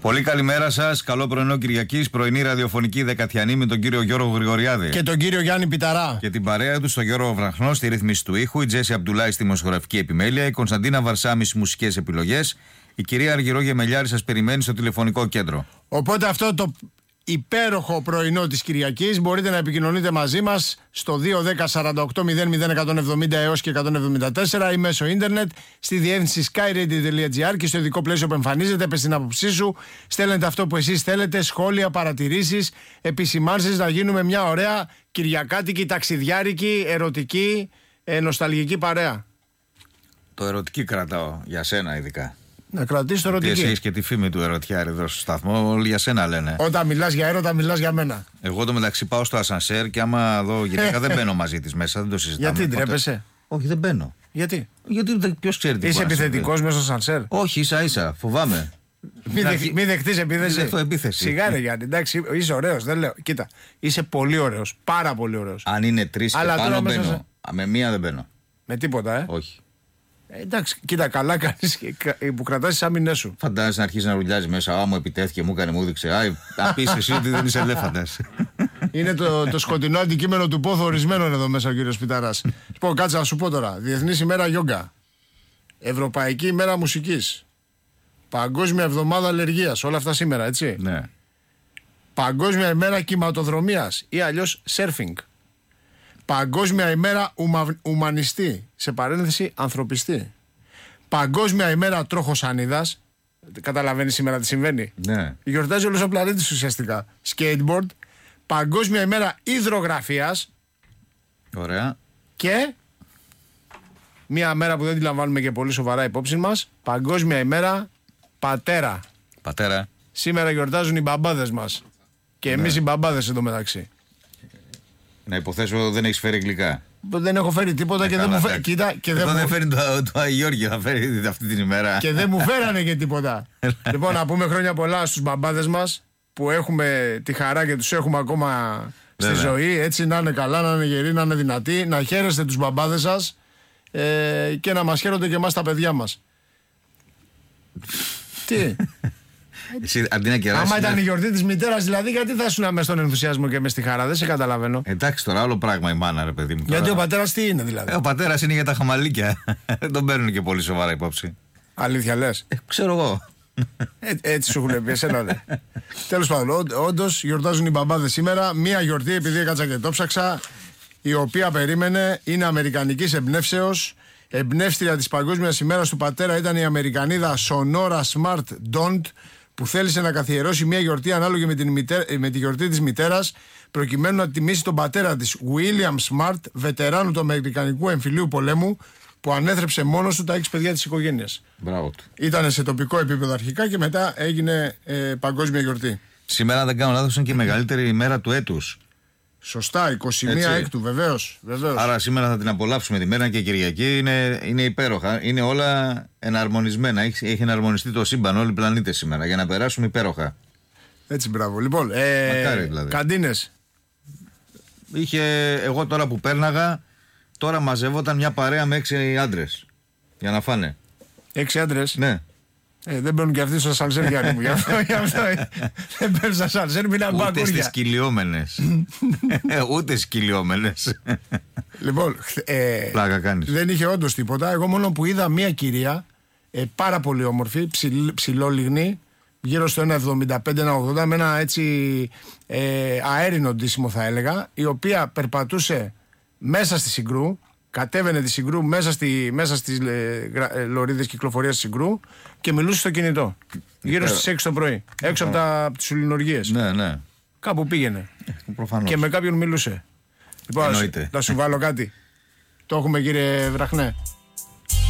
Πολύ καλημέρα σας. Καλό πρωινό Κυριακής. Πρωινή ραδιοφωνική δεκατιανή με τον κύριο Γιώργο Γρηγοριάδη. Και τον κύριο Γιάννη Πιταρά. Και την παρέα του στον Γιώργο Βραχνό στη ρύθμιση του ήχου. Η Τζέσι Αμπτουλάη στη δημοσιογραφική επιμέλεια. Η Κωνσταντίνα Βαρσάμι στις μουσικές επιλογές. Η κυρία Αργυρό Γεμελιάρη σας περιμένει στο τηλεφωνικό κέντρο. Οπότε αυτό το υπέροχο πρωινό της Κυριακής μπορείτε να επικοινωνείτε μαζί μας στο 210-48-00-170 έως και 174 ή μέσω ίντερνετ στη διεύθυνση skyradio.gr και στο ειδικό πλαίσιο που εμφανίζεται. Πες την άποψή σου, στέλνετε αυτό που εσείς θέλετε, σχόλια, παρατηρήσεις, επισημάνσεις, να γίνουμε μια ωραία κυριακάτικη, ταξιδιάρικη, ερωτική, νοσταλγική παρέα. Το ερωτική κρατάω για σένα ειδικά. Να κρατήσεις το ερωτική. Εσύ έχεις και τη φήμη του ερωτιάρη εδώ στο σταθμό, όλοι για σένα λένε. Όταν μιλάς για έρωτα, μιλάς για μένα. Εγώ το μεταξύ πάω στο ασανσέρ και άμα δω γυναίκα δεν μπαίνω μαζί της μέσα, δεν το συζητάμε. Γιατί ντρέπεσαι? Όχι, δεν μπαίνω. Γιατί? Γιατί ποιος ξέρει τι. Είσαι επιθετικός μέσα στο ασανσέρ? Όχι, ίσα-ίσα, φοβάμαι. Μην δεχτείς επίθεση. Δεχτώ επίθεση. Σιγάρε Γιάννη, εντάξει, είσαι ωραίος, δεν λέω. Κοίτα, είσαι πολύ ωραίος, πάρα πολύ ωραίος. Αν είναι 3 και πάνω μπαίνω. Με μία δεν μπαίνω. Με τίποτα, Όχι. Εντάξει, κοίτα, καλά κάνεις που κρατάς τις άμυνες σου. Φαντάζεσαι να αρχίσει να ρουλιάζει μέσα. Α, μου επιτέθηκε, μου έκανε, μου έδειξε. Α, πεις εσύ ότι δεν είσαι ελέφαντας. Είναι το σκοτεινό αντικείμενο του πόθου ορισμένων εδώ μέσα ο κύριος Πιταράς. Λοιπόν, κάτσε να σου πω τώρα. Διεθνής ημέρα γιόγκα. Ευρωπαϊκή ημέρα μουσικής. Παγκόσμια εβδομάδα αλλεργίας. Όλα αυτά σήμερα, έτσι. Ναι. Παγκόσμια ημέρα κυματοδρομίας ή αλλιώς σέρφινγκ. Παγκόσμια ημέρα ουμανιστή, σε παρένθεση ανθρωπιστή. Παγκόσμια ημέρα τροχοσανίδας. Καταλαβαίνεις σήμερα τι συμβαίνει? Ναι. Γιορτάζει όλος ο πλανήτης ουσιαστικά. Skateboard. Παγκόσμια ημέρα υδρογραφίας. Ωραία. Και μια μέρα που δεν τη λαμβάνουμε και πολύ σοβαρά υπόψη μας. Παγκόσμια ημέρα πατέρα. Πατέρα. Σήμερα γιορτάζουν οι μπαμπάδες μας. Και εμείς οι μπαμπάδες εντωμεταξύ. Να υποθέσω δεν έχεις φέρει γλυκά. Δεν έχω φέρει τίποτα και δεν μου φέρει. Κοίτα, και δεν φέρει το Αγιώργιο, θα φέρει αυτή την ημέρα. Και δεν μου φέρανε και τίποτα. Λοιπόν, να πούμε χρόνια πολλά στους μπαμπάδες μας που έχουμε τη χαρά και τους έχουμε ακόμα στη ζωή. Έτσι να είναι καλά, να είναι γεροί, να είναι δυνατοί. Να χαίρεστε τους μπαμπάδες σας και να μας χαίρονται και εμάς τα παιδιά μας. Τι? Εσύ, αντί να κεράσεις, άμα ήταν η γιορτή της μητέρας, δηλαδή, γιατί θα ήσουν μέσα στον ενθουσιασμό και μέσα στη χαρά? Δεν σε καταλαβαίνω. Εντάξει, τώρα άλλο πράγμα η μάνα, ρε παιδί μου. Γιατί ο πατέρας τι είναι, δηλαδή? Ο πατέρας είναι για τα χαμαλίκια. Δεν τον παίρνουν και πολύ σοβαρά υπόψη. Αλήθεια λες? Ξέρω εγώ. Έτσι σου έχουν πει εσένα, ναι. Τέλος πάντων, όντως γιορτάζουν οι μπαμπάδες σήμερα. Μία γιορτή, επειδή έκατσα και το ψάξα, η οποία περίμενε, είναι αμερικανικής εμπνεύσεως. Εμπνεύστρια της Παγκόσμιας ημέρας του πατέρα ήταν η Αμερικανίδα Sonora Smart Don't, που θέλησε να καθιερώσει μια γιορτή ανάλογη με τη γιορτή της μητέρας, προκειμένου να τιμήσει τον πατέρα της, William Smart, βετεράνου του Αμερικανικού εμφυλίου πολέμου, που ανέθρεψε μόνος του τα 6 παιδιά της οικογένειας. Μπράβο του. Ήταν σε τοπικό επίπεδο αρχικά και μετά έγινε παγκόσμια γιορτή. Σήμερα, αν δεν κάνω λάθος, είναι και η μεγαλύτερη ημέρα του έτους. Σωστά, 21 έκτου, βεβαίως. Άρα σήμερα θα την απολαύσουμε τη μέρα και η Κυριακή είναι υπέροχα. Είναι όλα εναρμονισμένα. Έχει εναρμονιστεί το σύμπαν, όλοι οι πλανήτες σήμερα, για να περάσουμε υπέροχα. Έτσι, μπράβο. Λοιπόν, μακάρι, δηλαδή. Καντίνες. Εγώ τώρα που πέρναγα, τώρα μαζεύονταν μια παρέα με 6 άντρες για να φάνε. 6 άντρες? Ναι. Δεν μπαίνουν και αυτοί στο σαλσέρ, Γιάννη μου. Γι' αυτό δεν μπαίνουν στα σαλσέρ, μιλάνε μπακούρια. Ούτε στις κυλιόμενες. Ούτε στις κυλιόμενες. Λοιπόν, πλάκα κάνεις. Δεν είχε όντως τίποτα. Εγώ μόνο που είδα μια κυρία πάρα πολύ όμορφη, ψηλόλιγνη, γύρω στο 1,75-1,80, με ένα έτσι αέρινο ντύσιμο θα έλεγα, η οποία περπατούσε μέσα στη Συγκρού, κατέβαινε τη Συγκρού μέσα στις λωρίδες κυκλοφορίας της Συγκρού και μιλούσε στο κινητό. Γύρω στις 6 το πρωί. Έξω από τις Ουλινοργίες. Ναι. Κάπου πήγαινε. Προφανώς. Και με κάποιον μιλούσε. Λοιπόν, να σου βάλω κάτι. Το έχουμε, κύριε Βραχνέ.